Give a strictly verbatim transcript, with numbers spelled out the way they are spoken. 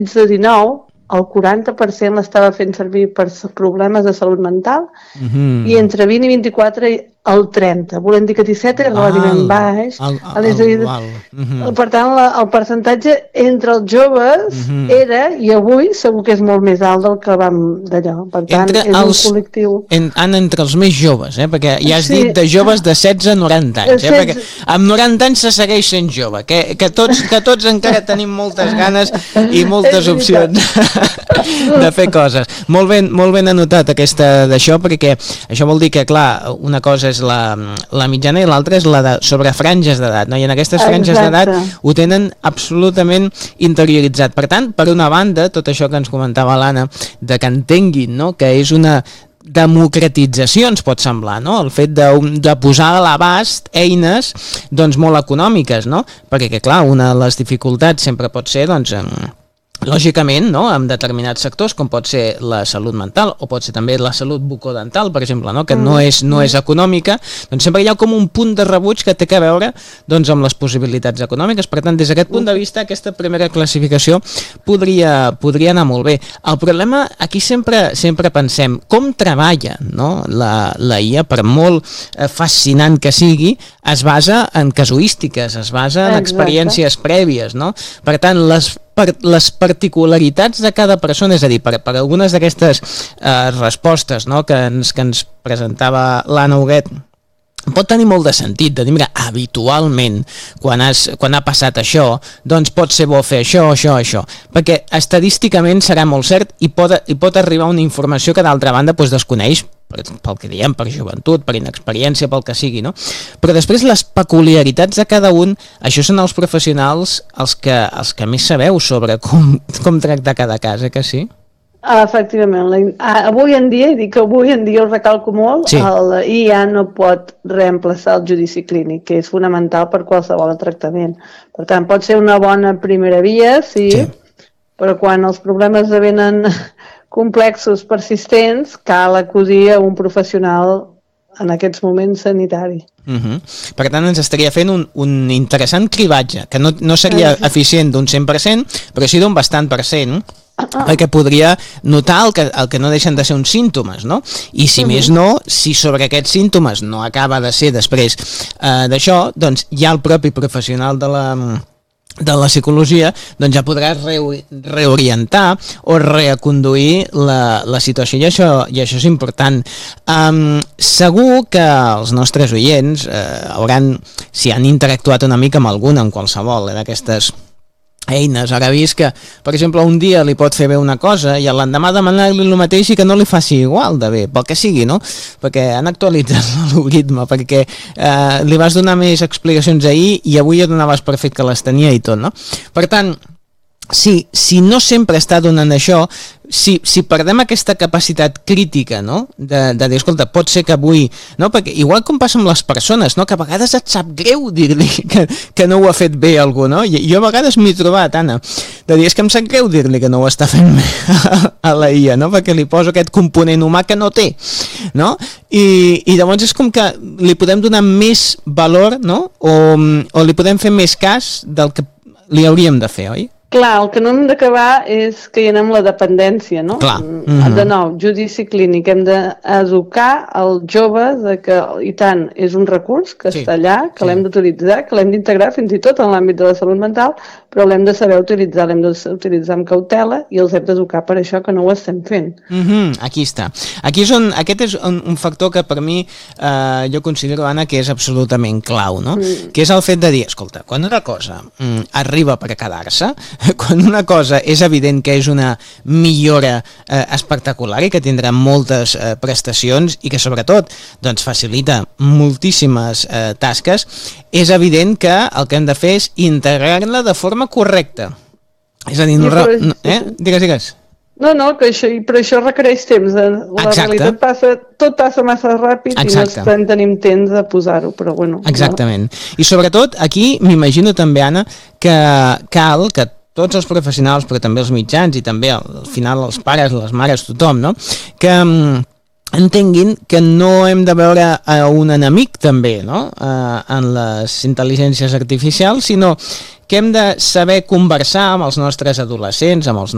de dinou, el quaranta per cent l'estava fent servir per problemes de salut mental mm-hmm. i entre vint i vint-i-quatre el trenta. Volem dir que disset és relativament baix. El, el, el, el, el, mm-hmm. Per tant, la, el percentatge entre els joves mm-hmm. era, i avui segur que és molt més alt del que vam d'allò. Per tant, entre és els, un col·lectiu... En, entre els més joves, eh? Perquè ja has sí. dit de joves de setze a noranta anys. Eh? Perquè amb noranta anys se segueix sent jove, que, que, tots, que tots encara tenim moltes ganes i moltes opcions de fer coses. Molt ben, molt ben anotat aquesta d'això, perquè això vol dir que, clar, una cosa és la, la mitjana i l'altra és la de sobre franges d'edat, no? I en aquestes franges d'edat ho tenen absolutament interioritzat. Per tant, per una banda, tot això que ens comentava l'Anna, de que entenguin, no?, que és una democratització, ens pot semblar, no?, el fet de, de posar a l'abast eines doncs molt econòmiques, no?, perquè, que, clar, una de les dificultats sempre pot ser, doncs, lògicament, no?, en determinats sectors, com pot ser la salut mental o pot ser també la salut bucodental, per exemple, no?, que no és, no és econòmica, doncs sempre hi ha com un punt de rebuig que té a veure doncs, amb les possibilitats econòmiques. Per tant, des d'aquest punt de vista, aquesta primera classificació podria, podria anar molt bé. El problema, aquí sempre, sempre pensem, com treballa, no?, la, la I A, per molt fascinant que sigui, es basa en casuístiques, es basa en experiències prèvies, no? Per tant, les per les particularitats de cada persona, és a dir, per, per algunes d'aquestes eh, respostes, no?, que ens, que ens presentava l'Anna Huguet, pot tenir molt de sentit, de dir, mira, habitualment, quan, has, quan ha passat això, doncs pot ser bo fer això, això, això, perquè estadísticament serà molt cert i pot, i pot arribar una informació que d'altra banda doncs, desconeix, pel que diem, per joventut, per inexperiència, pel que sigui, no? Però després les peculiaritats de cada un, això són els professionals els que, els que més sabeu sobre com, com tractar cada cas, eh que sí? Ah, efectivament, la, avui en dia, i dic que avui en dia ho recalco molt, sí. La I A no pot reemplaçar el judici clínic, que és fonamental per qualsevol tractament. Per tant, pot ser una bona primera via, sí, sí. Però quan els problemes esdevenen complexos, persistents, cal acudir a un professional en aquests moments sanitari. Uh-huh. Per tant, ens estaria fent un, un interessant cribatge, que no, no seria uh-huh. eficient d'un cent per cent, però sí d'un bastant per cent, uh-huh. perquè podria notar el que, el que no deixen de ser uns símptomes, no? I si uh-huh. més no, si sobre aquests símptomes no acaba de ser després eh, d'això, doncs ja el propi professional de la... de la psicologia, doncs ja podràs re- reorientar o reconduir la, la situació, i això, i això és important. Um, segur que els nostres oients eh, hauran, si han interactuat una mica amb alguna, amb qualsevol eh, d'aquestes eines, haurà vist que, per exemple, un dia li pot fer bé una cosa i l'endemà demanar-li el mateix i que no li faci igual de bé, pel que sigui, no? Perquè han actualitzat l'algoritme, perquè eh, li vas donar més explicacions ahir i avui ja donaves per fet que les tenia i tot, no? Per tant, si, si no sempre està donant això, si, si perdem aquesta capacitat crítica, no?, de, de dir, escolta, pot ser que avui, no?, perquè igual com passa amb les persones, no?, que a vegades et sap greu dir-li que, que no ho ha fet bé algú, no? I jo a vegades m'he trobat, Anna, de dir, és que em sap greu dir-li que no ho està fent bé a, a la I A, no?, perquè li poso aquest component humà que no té, no? I, i llavors és com que li podem donar més valor, no?, o, o li podem fer més cas del que li hauríem de fer, oi? Clar, el que no hem d'acabar és que hi anem la dependència, no? Clar. Mm-hmm. De nou, judici clínic, hem d'educar el jove de que, i tant, és un recurs que sí. està allà, que sí. l'hem d'utilitzar, que l'hem d'integrar fins i tot en l'àmbit de la salut mental, però l'hem de saber utilitzar, l'hem d'utilitzar amb cautela i els hem d'educar per això que no ho estem fent. Mm-hmm. Aquí està. Aquí és on, aquest és un, un factor que per mi eh, jo considero, Anna, que és absolutament clau, no? Mm. Que és el fet de dir, escolta, quan una cosa mm, arriba per quedar-se, quan una cosa és evident que és una millora eh, espectacular i que tindrà moltes eh, prestacions i que sobretot doncs, facilita moltíssimes eh, tasques, és evident que el que hem de fer és integrar-la de forma correcta. És a dir, no, no, eh? digues, digues. No, no, que això, però això requereix temps. La Exacte. realitat passa, tot passa massa ràpid Exacte. i no tenim temps de posar-ho, però bueno. Exactament. No. I sobretot aquí m'imagino també, Anna, que cal que tots els professionals, però també els mitjans i també al final els pares, les mares, tothom, no? Que um, entenguin que no hem de veure a un enemic també, no? Uh, en les intel·ligències artificials, sinó que hem de saber conversar amb els nostres adolescents, amb els